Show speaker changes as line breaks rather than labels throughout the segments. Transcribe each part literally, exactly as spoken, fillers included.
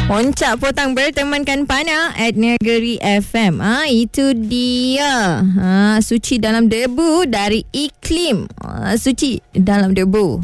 Poncak Potang bertemankan Pana at Negeri F M. Ah, itu dia. Ah, suci dalam debu dari iklim. Ah, suci dalam debu.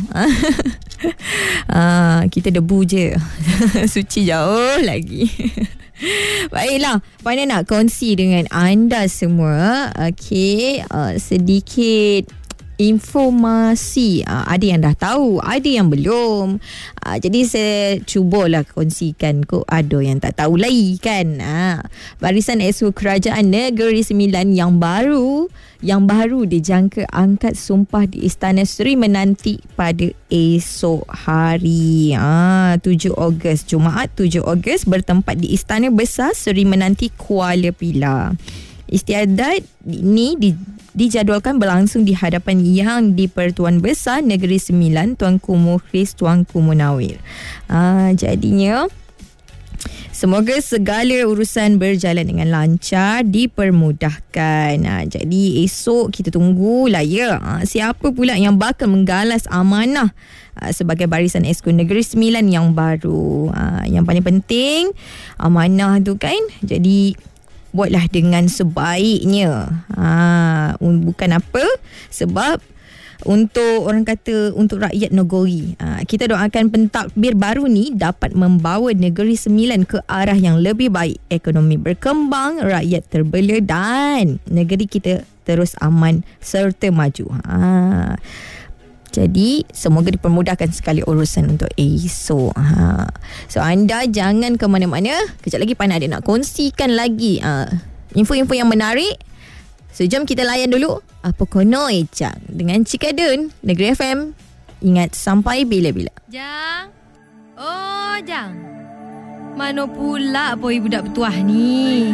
Ah, kita debu je. Suci jauh lagi. Baiklah, Pana nak kongsi dengan anda semua. Okey, uh, sedikit informasi. uh, Ada yang dah tahu, ada yang belum. uh, Jadi saya cubalah kongsikan. Kok ada yang tak tahu lagi kan. uh, Barisan Esko Kerajaan Negeri Sembilan yang baru Yang baru dijangka angkat sumpah di Istana Seri Menanti pada esok hari, uh, tujuh Ogos, Jumaat tujuh Ogos, bertempat di Istana Besar Seri Menanti, Kuala Pilar. Istiadat ini di, dijadualkan berlangsung di hadapan Yang di-Pertuan Besar Negeri Sembilan, Tuanku Mukhlis Tuanku Munawir. Ah, jadinya semoga segala urusan berjalan dengan lancar, dipermudahkan. Ah, jadi esok kita tunggulah ya. Ah, siapa pula yang bakal menggalas amanah ah, sebagai Barisan Esko Negeri Sembilan yang baru. Ah, yang paling penting amanah tu kan. Jadi buatlah dengan sebaiknya. Ha, bukan apa, sebab untuk orang kata untuk rakyat negeri. Ha, kita doakan pentadbir baru ni dapat membawa Negeri Sembilan ke arah yang lebih baik. Ekonomi berkembang, rakyat terbela dan negeri kita terus aman serta maju. Ha. Jadi semoga dipermudahkan sekali urusan untuk esok. Ha. So anda jangan ke mana-mana. Kejap lagi Pana ada nak kongsikan lagi uh, info-info yang menarik. So jom kita layan dulu Apa Kono Ejang dengan Cikadun Negeri F M. Ingat sampai bila-bila.
Jang. Oh Jang, mana pula boy budak petuah ni?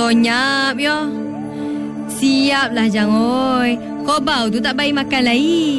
Sonyap yo. Siaplah Jang oi. Kau bau tu tak baik makan lagi.